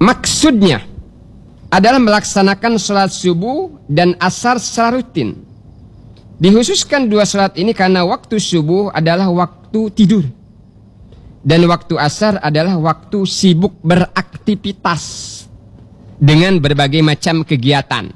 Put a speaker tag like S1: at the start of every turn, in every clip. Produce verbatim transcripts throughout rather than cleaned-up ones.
S1: maksudnya adalah melaksanakan sholat subuh dan asar secara rutin. Dikhususkan dua sholat ini karena waktu subuh adalah waktu tidur dan waktu asar adalah waktu sibuk beraktivitas dengan berbagai macam kegiatan.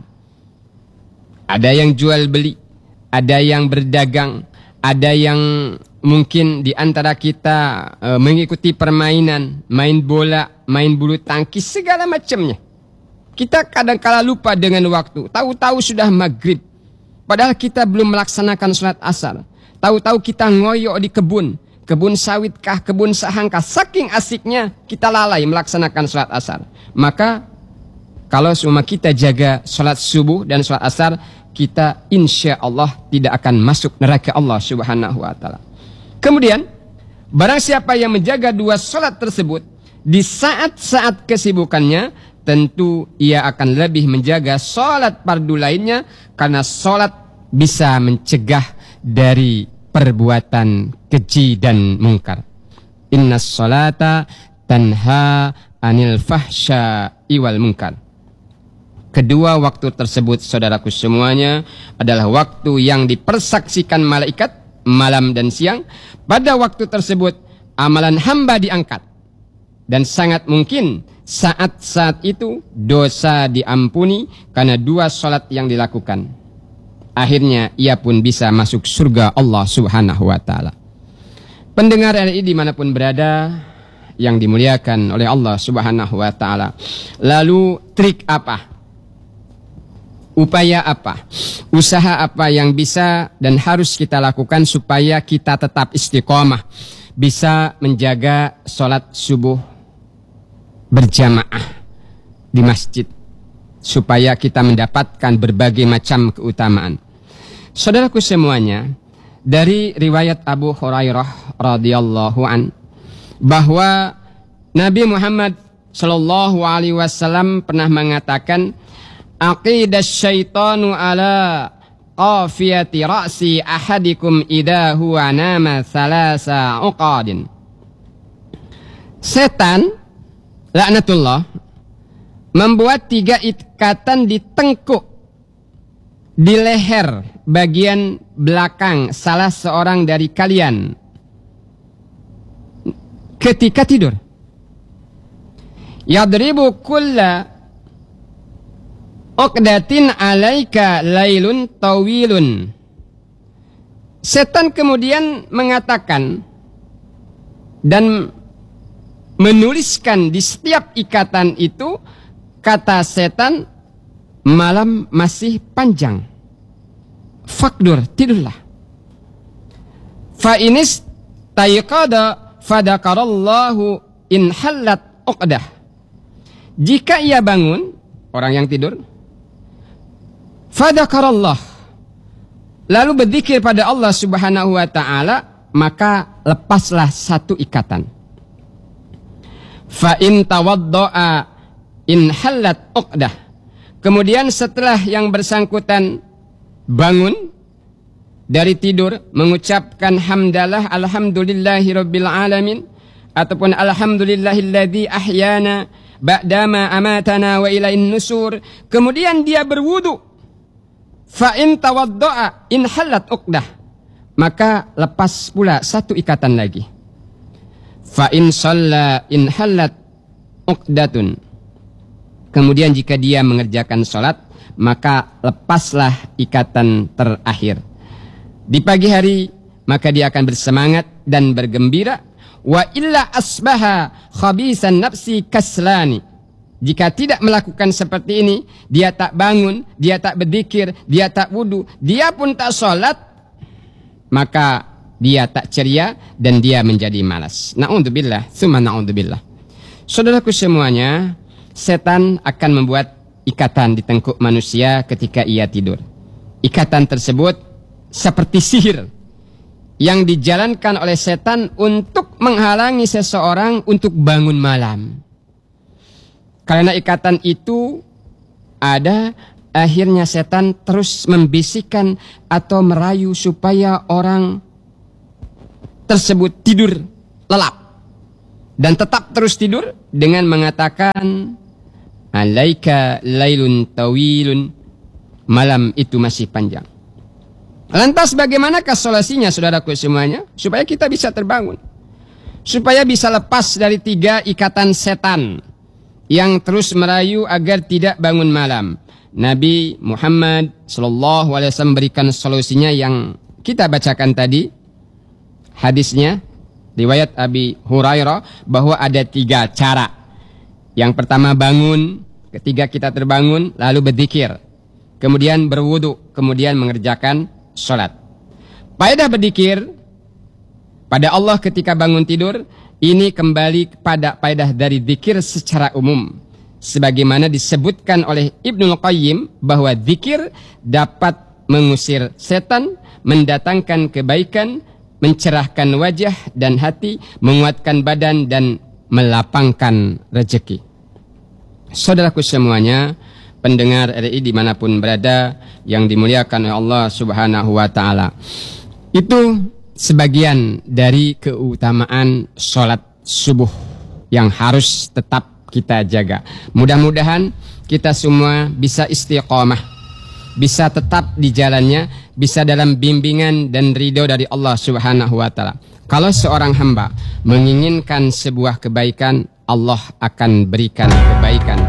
S1: Ada yang jual beli, ada yang berdagang, ada yang mungkin di antara kita e, mengikuti permainan, main bola, main bulu tangkis, segala macamnya. Kita kadang-kala lupa dengan waktu. Tahu-tahu sudah maghrib. Padahal kita belum melaksanakan sholat asar. Tahu-tahu kita ngoyok di kebun. Kebun sawit kah, kebun sahangkah. Saking asiknya kita lalai melaksanakan sholat asar. Maka kalau semua kita jaga sholat subuh dan sholat asar, kita insya Allah tidak akan masuk neraka Allah subhanahu wa ta'ala. Kemudian, barang siapa yang menjaga dua sholat tersebut, di saat-saat kesibukannya, tentu ia akan lebih menjaga sholat fardu lainnya, karena sholat bisa mencegah dari perbuatan keji dan mungkar. Inna sholata tanha anil fahsya iwal mungkar. Kedua waktu tersebut, saudaraku semuanya, adalah waktu yang dipersaksikan malaikat malam dan siang. Pada waktu tersebut amalan hamba diangkat, dan sangat mungkin saat-saat itu dosa diampuni karena dua sholat yang dilakukan. Akhirnya ia pun bisa masuk surga Allah subhanahu wa ta'ala. Pendengar R I dimanapun berada yang dimuliakan oleh Allah subhanahu wa ta'ala. Lalu trik apa? Upaya apa? Usaha apa yang bisa dan harus kita lakukan supaya kita tetap istiqomah, bisa menjaga sholat subuh berjamaah di masjid, supaya kita mendapatkan berbagai macam keutamaan. Saudaraku semuanya, dari riwayat Abu Hurairah radhiyallahu an, bahwa Nabi Muhammad sallallahu alaihi wasallam pernah mengatakan, aqidas syaitanu ala qafiyati ra'si ahadikum idha huwa nama thalasa uqadin. Setan laknatullah membuat tiga ikatan di tengkuk, di leher bagian belakang salah seorang dari kalian ketika tidur. Yadribu kulla uqdatin alaika lailun tawilun. Setan kemudian mengatakan dan menuliskan di setiap ikatan itu, kata setan, malam masih panjang. Fakdur, tidurlah. Fa inis tayqada fadakarallahu in hallat uqdah. Jika ia bangun, orang yang tidur, fadakarallah, lalu berzikir pada Allah subhanahu wa ta'ala, maka lepaslah satu ikatan. Fa in tawaddo'a in hallat uqdah. Kemudian setelah yang bersangkutan bangun dari tidur, mengucapkan hamdalah alhamdulillahi rabbil alamin, ataupun alhamdulillahilladzi ahyana ba'dama amatana wa ilain nusur. Kemudian dia berwudu. Fa in tawaddo'a in hallat uqdah, maka lepas pula satu ikatan lagi. Fa in shalla in hallat uqdatun. Kemudian jika dia mengerjakan sholat, maka lepaslah ikatan terakhir. Di pagi hari maka dia akan bersemangat dan bergembira. Wa illa asbaha khabisan nafsi kaslani. Jika tidak melakukan seperti ini, dia tak bangun, dia tak berzikir, dia tak wudu, dia pun tak sholat, maka dia tak ceria dan dia menjadi malas. Na'udzubillah, tsumma na'udzubillah. Saudaraku semuanya, setan akan membuat ikatan di tengkuk manusia ketika ia tidur. Ikatan tersebut seperti sihir yang dijalankan oleh setan untuk menghalangi seseorang untuk bangun malam. Karena ikatan itu ada, akhirnya setan terus membisikkan atau merayu supaya orang tersebut tidur lelap dan tetap terus tidur dengan mengatakan alaika lailun tawilun, malam itu masih panjang. Lantas bagaimanakah solusinya saudaraku semuanya? Supaya kita bisa terbangun, supaya bisa lepas dari tiga ikatan setan yang terus merayu agar tidak bangun malam. Nabi Muhammad Sallallahu Alaihi Wasallam berikan solusinya yang kita bacakan tadi. Hadisnya riwayat Abi Hurairah bahwa ada tiga cara. Yang pertama bangun, ketiga kita terbangun, lalu berzikir, kemudian berwudu, kemudian mengerjakan sholat. Faedah berzikir pada Allah ketika bangun tidur ini kembali kepada faedah dari zikir secara umum, sebagaimana disebutkan oleh Ibnul Qayyim bahwa zikir dapat mengusir setan, mendatangkan kebaikan, mencerahkan wajah dan hati, menguatkan badan dan melapangkan rezeki. Saudaraku semuanya, pendengar R I dimanapun berada yang dimuliakan oleh Allah Subhanahu wa Ta'ala, itu sebagian dari keutamaan sholat subuh yang harus tetap kita jaga. Mudah-mudahan kita semua bisa istiqomah, bisa tetap di jalannya, bisa dalam bimbingan dan ridho dari Allah Subhanahu wa Ta'ala. Kalau seorang hamba menginginkan sebuah kebaikan, Allah akan berikan kebaikan.